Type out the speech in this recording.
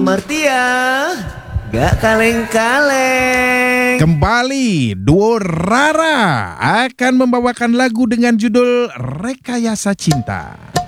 Amartia, gak kaleng-kaleng. Kembali, duo Rara akan membawakan lagu dengan judul Rekayasa Cinta.